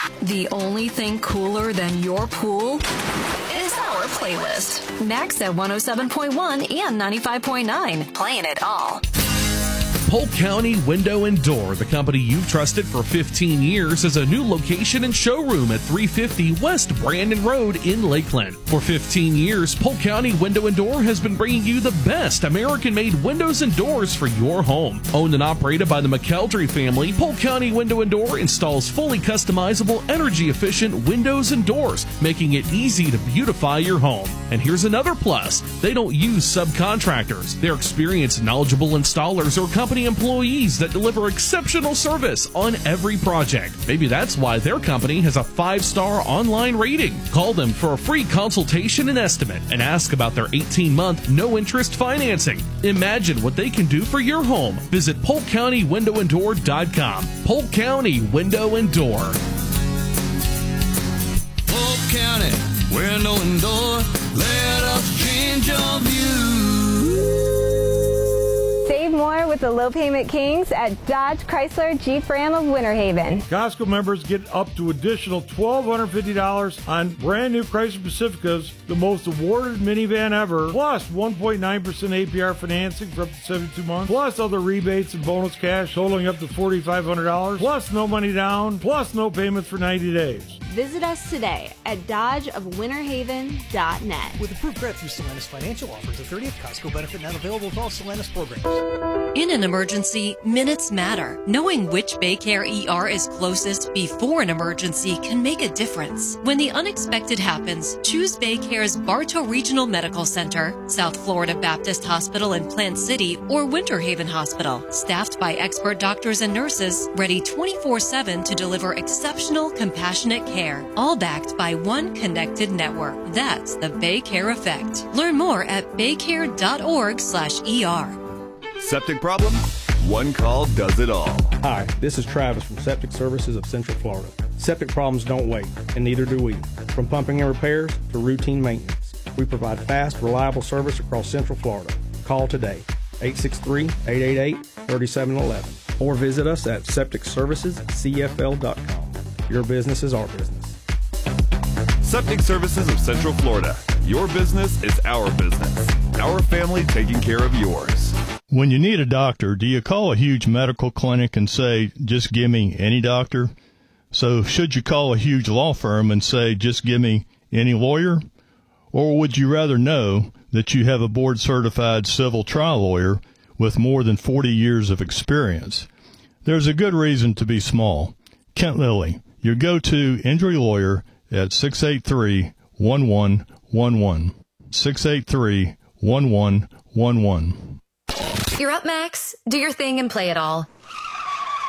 The only thing cooler than your pool is our playlist. Max at 107.1 and 95.9. Playing it all. Polk County Window and Door, the company you've trusted for 15 years, is a new location and showroom at 350 West Brandon Road in Lakeland. For 15 years, Polk County Window and Door has been bringing you the best American-made windows and doors for your home. Owned and operated by the McKeldry family, Polk County Window and Door installs fully customizable, energy-efficient windows and doors, making it easy to beautify your home. And here's another plus. They don't use subcontractors. They're experienced, knowledgeable installers or company employees that deliver exceptional service on every project. Maybe that's why their company has a 5-star online rating. Call them for a free consultation and estimate and ask about their 18-month no-interest financing. Imagine what they can do for your home. Visit PolkCountyWindowAndDoor.com. Polk County Window and Door. Polk County Window and Door, let us change your view. Save more with the low payment kings at Dodge Chrysler Jeep Ram of Winter Haven. Costco members get up to additional $1,250 on brand new Chrysler Pacificas, the most awarded minivan ever, plus 1.9% APR financing for up to 72 months, plus other rebates and bonus cash totaling up to $4,500, plus no money down, plus no payments for 90 days. Visit us today at dodgeofwinterhaven.net. With approved credit through Solanus Financial, offers a 30th Costco benefit not available with all Solanus programs. In an emergency, minutes matter. Knowing which Baycare ER is closest before an emergency can make a difference. When the unexpected happens, choose Baycare's Bartow Regional Medical Center, South Florida Baptist Hospital in Plant City, or Winter Haven Hospital. Staffed by expert doctors and nurses, ready 24/7 to deliver exceptional, compassionate care. All backed by one connected network. That's the Baycare effect. Learn more at baycare.org/ER. Septic problem? One call does it all. Hi, this is Travis from Septic Services of Central Florida. Septic problems don't wait, and neither do we. From pumping and repairs to routine maintenance, we provide fast, reliable service across Central Florida. Call today, 863-888-3711, or visit us at septicservicescfl.com. Your business is our business. Septic Services of Central Florida. Your business is our business. Our family taking care of yours. When you need a doctor, do you call a huge medical clinic and say, just give me any doctor? So should you call a huge law firm and say, just give me any lawyer? Or would you rather know that you have a board-certified civil trial lawyer with more than 40 years of experience? There's a good reason to be small. Kent Lilly, your go-to injury lawyer at 683-1111. 683-1111. You're up, Max. Do your thing and play it all.